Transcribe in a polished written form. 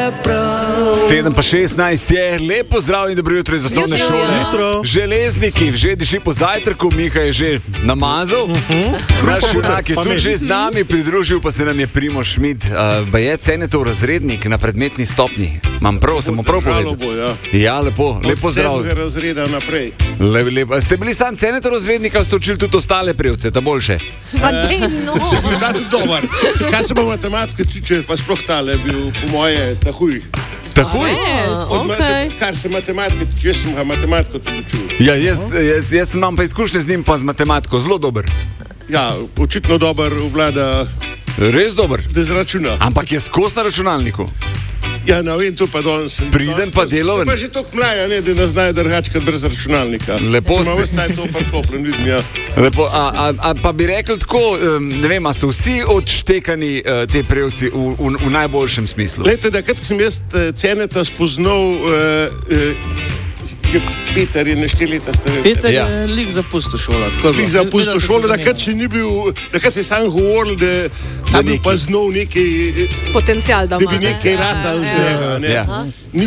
7:16 je, lepo zdrav in dobro jutro iz osnovne šole. Železniki, že diši po zajtrku, Miha je že namazal. Naš junak je tu že z nami, pridružil pa se nam je Primož Šmid, baje Cenetov razrednik na predmetni stopnji. Mam prav, sem mu prav povedal. Ja, lepo zdrav. Od 7. razreda naprej. Lepo. Ste bili sam Cenetov razrednik ali ste učili tudi ostale prevce, ta boljše? Se bi ta tudi dober. Kaj se bo matematike tiče, pa sploh tale bil po moje tahuj. Tahuj? Kar se matematike tiče, jaz sem ga matematiko tudi učil. Ja, jaz imam pa izkušnje z njim pa z matematiko, zelo dober. Ja, očitno dober vlada. Res dober. Da zračuna. Ampak je skos na računalniku. Ja, ne vem, to pa danes. Priden pa deloven. Pa že toliko mlaja, ne, da ne znajo drugače brez računalnika. Lepo ste. Smo vse caj to pa klopljen vidim, ja. Lepo, a pa bi rekli tako, ne vem, a so vsi odštekani te prevci v najboljšem smislu? Glejte, da kad sem jaz Ceneta spoznal, Peter je na 4 leta starejši. Peter je lik zapustil šolo. Lik zapustil šolo, da kad še ni bil, da kad se je sam govoril, da bi pa znal nekaj potencial, da bi nekaj ratal z njega.